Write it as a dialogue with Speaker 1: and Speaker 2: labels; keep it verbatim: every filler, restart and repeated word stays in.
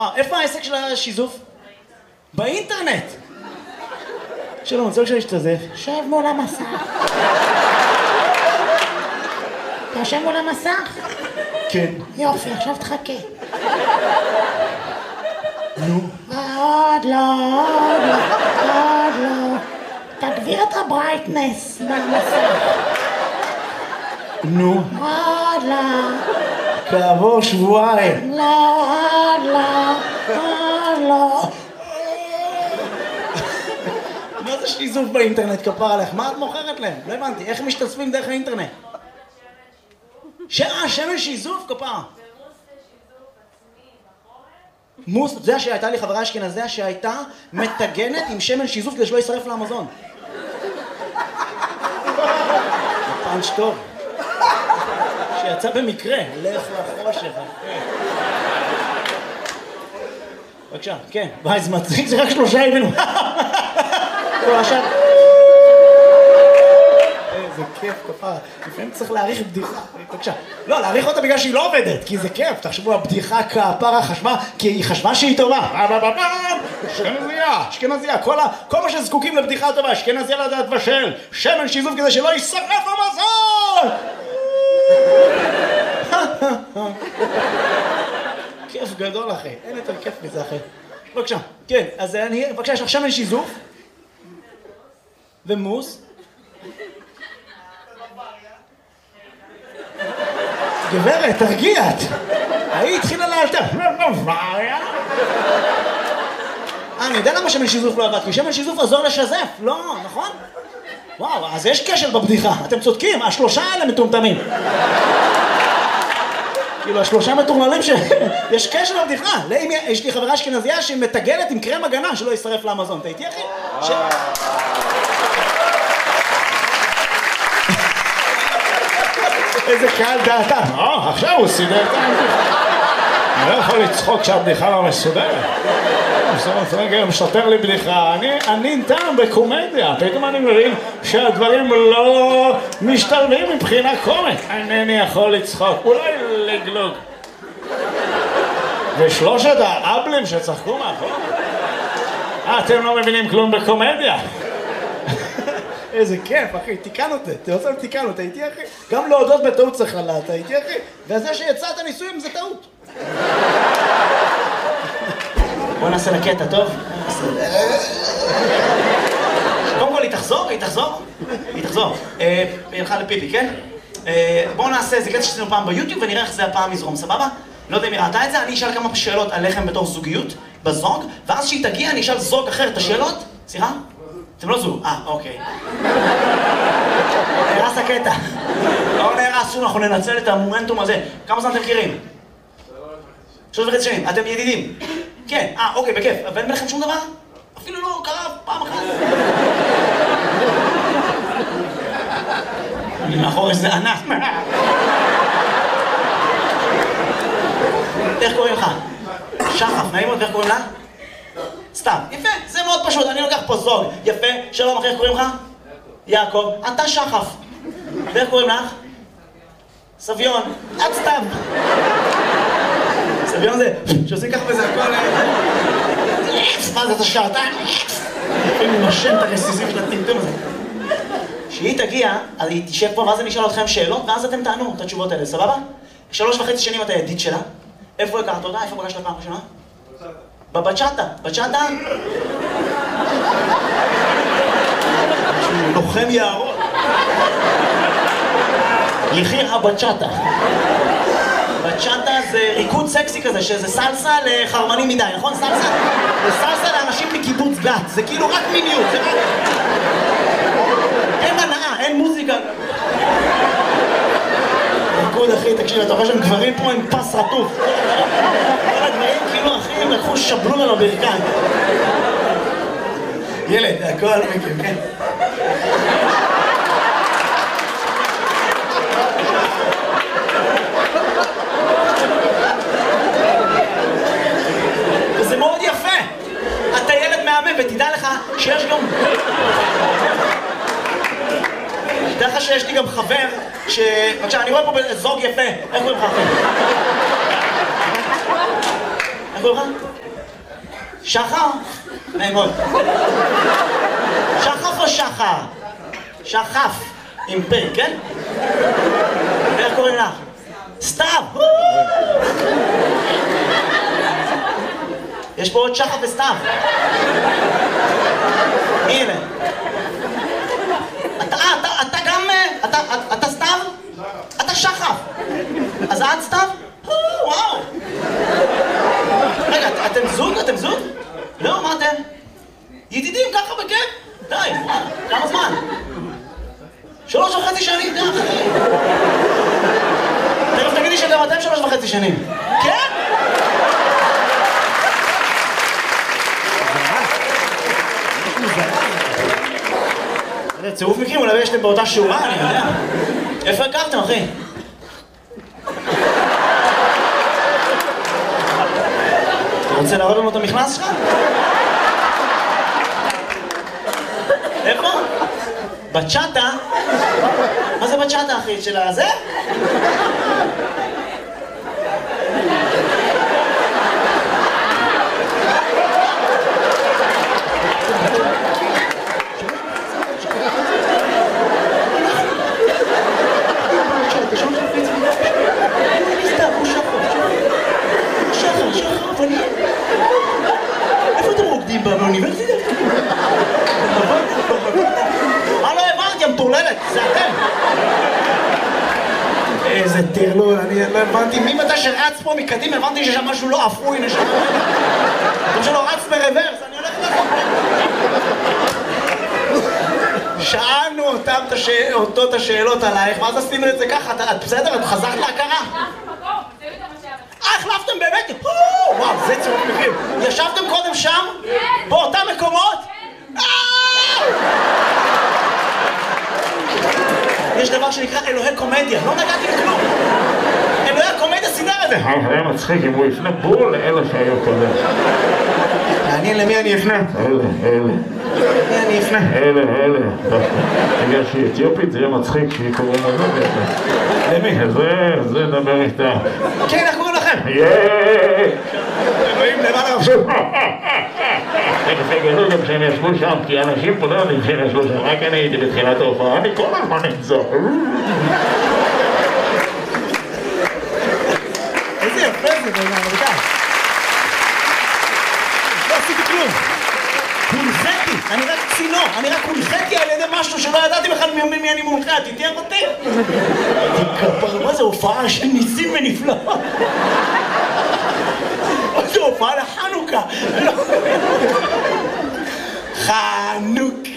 Speaker 1: איפה העסק של השיזוף? באינטרנט! שלום, אני רוצה להשתזף.
Speaker 2: שב מול המסך. אתה יושב מול המסך?
Speaker 1: כן.
Speaker 2: יופי, עכשיו תחכה.
Speaker 1: נו.
Speaker 2: עוד לא, עוד לא, עוד לא. תגביר את הברייטנס במסך.
Speaker 1: נו.
Speaker 2: עוד לא.
Speaker 1: כעבור שבועיים.
Speaker 2: לא, עוד לא, עוד לא.
Speaker 1: מה זה שיזוף באינטרנט, כפר עליך? מה את מוכרת להם? לא הבנתי, איך משתתפים דרך האינטרנט? שעה, שמן שיזוף, כפר. מוס, זה שהייתה לי חברה אשכנזיה שהייתה מטגנת עם שמן שיזוף כדי שלא יישרף לאמזון. פאנץ' טוב. שיצא במקרה, לך לחושך. בבקשה, כן, ביי, זה מצחיק, זה רק שלושה ימים. לא, עכשיו... איזה כיף, כפרה. לפעמים צריך להעריך בדיחה. בבקשה. לא, להעריך אותה בגלל שהיא לא עובדת, כי זה כיף. תחשבו, הבדיחה כפרה חשבה, כי היא חשבה שהיא טובה. אשכנזיה, אשכנזיה. כל מה שזקוקים לבדיחה טובה, אשכנזיה לדעת בשל. שמן שיזוף כדי שלא יישרף המזון! כיף גדול, אחי. אין יותר כיף מזה, אחי. בבקשה. כן, אז אני... בבקשה, יש לך שמן שיזוף. ומוס. גברת, תרגיעת. ההיא התחילה לאלתר. בוואריה. אה, אני יודע למה שמן שיזוף לא עבד, כי שמן שיזוף עזור לשזף. לא, נכון? וואו, אז יש כשל בבדיחה. אתם צודקים, השלושה האלה מטומטמים. כאילו, השלושה מטורללים שיש קשר לבדיחה. יש לי חברה אשכנזיה שהיא מטגנת עם קרם הגנה שלא יישרף לאמזון. אתה איתי, אחי? איזה קהל דעתה. אה, עכשיו הוא סידר את הבדיחה. אני לא יכול לצחוק שהבדיחה לא מסודרת. בסוף רגע משפר לי בדיחה. אני טעם בקומדיה. פתאום אני מבין שהדברים לא משתלבים מבחינה קומית. אינני יכול לצחוק. אולי לגלוג. ושלושת האבלים שצחקו מאחור. אתם לא מבינים כלום בקומדיה. איזה כיף, אחי, תיקן אותי, תעושה תיקן אותי, הייתי אחי. גם להודות בטעות צריך לדעת, הייתי אחי. וזה שיצאת ניסויים זה טעות. בוא נעשה לקטע, טוב? קודם כל, היא תחזור, היא תחזור, היא תחזור. היא הלכה לפיפי, כן? בואו נעשה, זה קטע שעשינו פעם ביוטיוב ונראה איך זה הפעם יזרום, סבבה? לא יודע אם היא ראתה את זה, אני אשאל כמה שאלות עליכם בתור זוגיות, בזוג, ואז שהיא תגיע אני אשאל זוג אחר את השאלות. סליחה? אתם לא זוג, אה, אוקיי. נהרס הקטע. לא נהרס, אנחנו ננצל את המומנטום הזה. כמה זמן אתם מכירים? שלוש וחצי שנים. אתם ידידים? כן, אה, אוקיי, בכיף. ואין ביניכם שום דבר? אפילו לא קרה פעם אחת. אני מאחור איזה ענק. איך קוראים לך? שחף, נעים מאוד, ואיך קוראים לה? סתם, יפה, זה מאוד פשוט, אני לוקח פה זוג, יפה, שלום אחי, איך קוראים לך? יעקב, אתה שחף. ואיך קוראים לך? סביון, את סתם. סביון זה, שעושים ככה וזה הכל... מה זה, אתה שעתיים? לפעמים נושם את הרסיסים של הטמטום הזה. כשהיא תגיע, אז היא תשב פה, ואז אני אשאל אתכם שאלות, ואז אתם תענו את התשובות האלה, סבבה? שלוש וחצי שנים אתה ידיד שלה, איפה הכרת אותה? איפה פגשת פעם ראשונה? בבצ'אטה, בצ'אטה? שהוא לוחם יערות. יחי הבצ'אטה. בצ'אטה זה ריקוד סקסי כזה, שזה סלסה לחרמנים מדי, נכון? סלסה? זה סלסה לאנשים מקיבוץ גת, זה כאילו רק מיניות, זה רק... אין הנאה, אין מוזיקה. ריקוד אחי, תקשיב, אתה רואה שהם גברים פה עם פס רטוף. כל הדברים כאילו אחי, הם לקחו שבלון על הברכיים. ילד, הכל מכיר, כן? וזה מאוד יפה. אתה ילד מהמם, ותדע לך שיש גם... תדע לך שיש לי גם חבר ש... בבקשה, אני רואה פה זוג יפה. איך קוראים לך אחי? איך קוראים לך? שחר? נעים מאוד. שחף או שחר? שחף. עם פי, כן? איך קוראים לך? סתיו! יש פה עוד שחף וסתיו. מי אלה? אתה, אתה, אתה גם... אתה, אתה סתיו? אתה שחף. אז את סתיו? וואו. רגע, אתם זוג? אתם זוג? לא, מה אתם? ידידים ככה בכיף? די, כמה זמן? שלוש וחצי שנים, די. תכף תגידי שגם אתם שלוש וחצי שנים. כן? זה צירוף מקרים, אולי יש להם באותה שורה, אני יודע. איפה הכרתם, אחי? אתה רוצה להראות לנו את המכנס שלך? איפה? בצ'אטה? מה זה בצ'אטה, אחי? של הזה? איפה אתם רוקדים באוניברסיטה? מה לא הבנתי, המטורללת? זה אתם! איזה טרלול, אני לא הבנתי. ממתי שרץ פה מקדימה, הבנתי ששם משהו לא אפוי, נשמע. כמו שלא רץ ברוורס, אני הולך לך. שאלנו אותו את השאלות עלייך, ואז עשינו את זה ככה. את בסדר? את חזרת להכרה? אה, החלפתם באמת? וואו, זה צירוף מקרים. ישבתם קודם שם? באותם מקומות? יש דבר שנקרא אלוהי קומדיה, לא נגעתי בכלום. אלוהי הקומדיה סידר את זה.
Speaker 3: היה מצחיק אם הוא יפנה בול לאלה שהיו קודם.
Speaker 1: מעניין למי אני אפנה?
Speaker 3: אלה, אלה.
Speaker 1: למי אני אפנה?
Speaker 3: אלה, אלה. בגלל שהיא אתיופית זה יהיה מצחיק שהיא קוראים לזה.
Speaker 1: למי?
Speaker 3: זה, זה דבר איתה.
Speaker 1: כן, איך קוראים לכם?
Speaker 3: יאיי!
Speaker 1: אלוהים למעלה רבשו.
Speaker 3: תגלו גם שהם ישבו שם, כי אנשים פה לא יודעים שהם ישבו שם, רק אני הייתי בתחילת ההופעה, אני כל הזמן נמצא.
Speaker 1: איזה יפה זה, בעניין, רבותיי. לא עשיתי כלום. הונחיתי, אני רק צינור, אני רק הונחיתי על ידי משהו שלא ידעתי בכלל ממי אני מונחה, תתייך אותי. תקפר, מה זה הופעה של ניסים ונפלאות? מה זה הופעה לחנוכה? חנוכה.